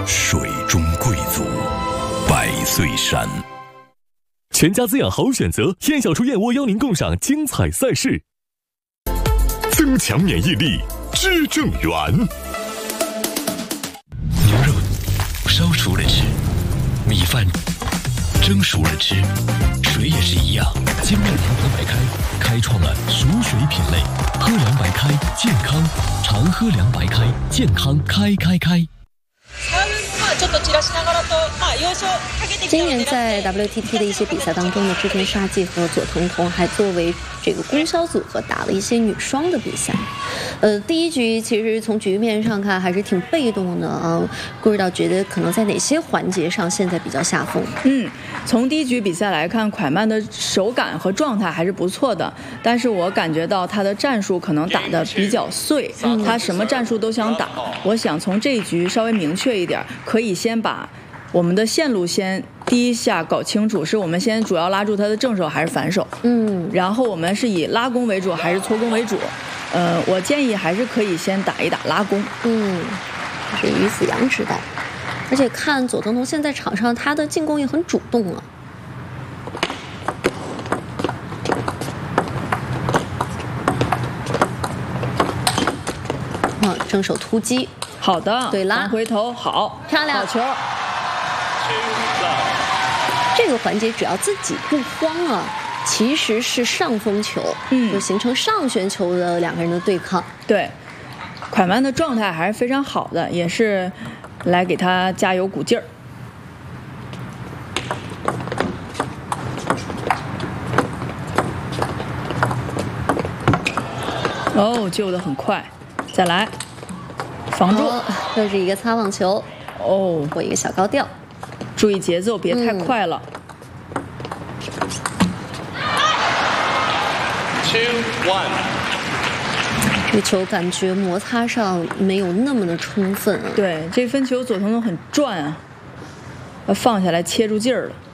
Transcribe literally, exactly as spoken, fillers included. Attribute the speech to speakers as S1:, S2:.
S1: 水中贵族，百岁山。
S2: 全家滋养好选择，燕小厨燕窝邀您共赏精彩赛事。增强免疫力，知正源。
S3: 牛肉烧熟了吃，米饭蒸熟了吃，水也是一样。精酿良白白开，开创了熟水品类。喝凉白开，健康，常喝凉白开，健康开开开。
S4: 今年在 W T T 的一些比赛当中呢，织田沙纪和佐藤瞳还作为这个公销组合打了一些女双的比赛。呃，第一局其实从局面上看还是挺被动的啊。顾指导觉得可能在哪些环节上现在比较下风？
S5: 嗯，从第一局比赛来看，蒯曼的手感和状态还是不错的，但是我感觉到他的战术可能打得比较碎，嗯、他什么战术都想打。我想从这一局稍微明确一点，可以先把我们的线路先第一下搞清楚，是我们先主要拉住他的正手还是反手，
S4: 嗯，
S5: 然后我们是以拉弓为主还是搓弓为主？呃，我建议还是可以先打一打拉弓。
S4: 嗯，这是于子阳指导，而且看佐藤瞳现在场上他的进攻也很主动啊。啊，正手突击，
S5: 好的，
S4: 对拉
S5: 回头好，
S4: 漂亮，
S5: 好球。
S4: 这个环节只要自己不慌啊，其实是上风球，
S5: 嗯，
S4: 就形成上旋球的两个人的对抗。
S5: 对，蒯曼的状态还是非常好的，也是来给他加油鼓劲儿。哦，救得很快，再来，防住，
S4: 哦、又是一个擦网球，
S5: 哦，
S4: 或一个小高调，
S5: 注意节奏，别太快了。
S4: Two one，这个球感觉摩擦上没有那么的充分啊。
S5: 对，这分球佐藤瞳很转啊，放下来切住劲儿了。